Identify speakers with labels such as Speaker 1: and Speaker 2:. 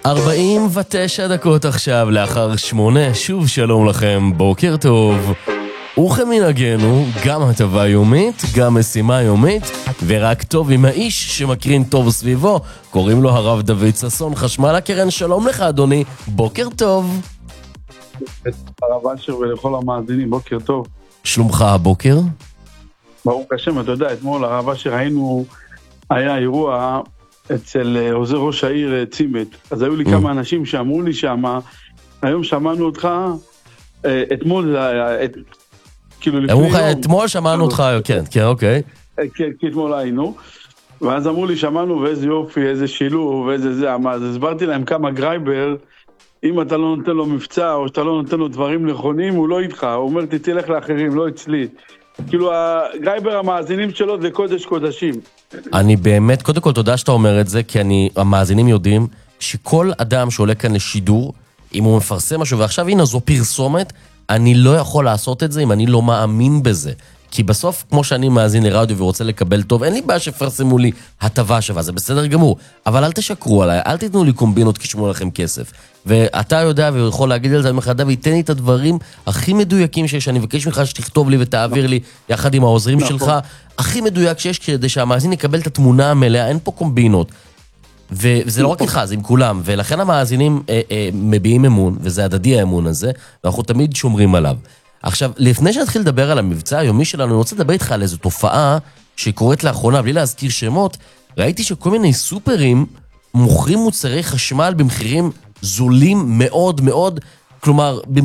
Speaker 1: 49 דקות עכשיו לאחר 8, שוב שלום לכם, בוקר טוב. וכמנהגנו, גם הטבה יומית, גם משימה יומית, ורק טוב עם האיש שמקרין טוב סביבו. קוראים לו הרב דוד ששון, חשמל הקרן. שלום לך אדוני, בוקר טוב.
Speaker 2: הרב אשר ולכל המאזינים, בוקר טוב.
Speaker 1: שלומך הבוקר?
Speaker 2: ברוך השם, אתה יודע, אתמול הרב אשר ראינו, היה אירוע אצל עוזר ראש העיר צימת. אז היו לי כמה אנשים שאמרו לי שמה, היום שמענו אותך, אתמול זה היה, כאילו לפני
Speaker 1: אמרו לך, אתמול שמענו אותך, כן, אוקיי.
Speaker 2: כן, כי אתמול היינו, ואז אמרו לי, שמענו ואיזה יופי, איזה שילוב, ואיזה זה, אז הסברתי להם כמה גרייבר, אם אתה לא נותן לו מבצע, או שאתה לא נותן לו דברים נכונים, הוא לא איתך, הוא אומר, תלך לאחרים, לא אצלי. כאילו, גרייבר המאזינים שלו זה קודש קודשים.
Speaker 1: אני באמת, קודם כל תודה שאתה אומר את זה, כי המאזינים יודעים שכל אדם שעולה כאן לשידור, אם הוא מפרסם משהו, ועכשיו הנה זו פרסומת, אני לא יכול לעשות את זה אם אני לא מאמין בזה. כי בסוף, כמו שאני מאזין לרדיו ורוצה לקבל טוב, אין לי בעיה שפרסמו לי הטבה שווה, זה בסדר גמור. אבל אל תשקרו עליי, אל תיתנו לי קומבינות כשמור לכם כסף. ואתה יודע ויכול להגיד על זה, אני מחדש ויתן לי את הדברים הכי מדויקים שיש, אני מבקש ממך שתכתוב לי ותעביר לי יחד עם העוזרים שלך, הכי מדויק שיש כדי שהמאזין יקבל את התמונה המלאה, אין פה קומבינות. וזה לא רק איתך, זה עם כולם, ולכן המאזינים מביעים אמון, וזה הדדי האמון הזה, ואנחנו תמיד שומרים עליו. עכשיו, לפני שנתחיל לדבר על המבצע היומי שלנו, אני רוצה לדבר איתך על איזו תופעה שקורית לאחרונה, בלי להזכיר שמות. ראיתי שכל מיני סופרים מוכרים מוצרי חשמל במחירים זולים מאוד מאוד, כלומר,